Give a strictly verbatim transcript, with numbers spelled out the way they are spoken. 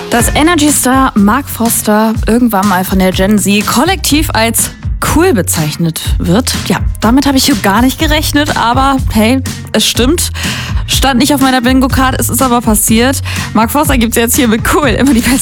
Dass Energy-Star Mark Foster irgendwann mal von der Gen Z kollektiv als cool bezeichnet wird, ja, damit habe ich hier gar nicht gerechnet, aber hey, es stimmt. Stand nicht auf meiner Bingo-Card, es ist aber passiert. Mark Foster gibt's jetzt hier mit cool, immer die beste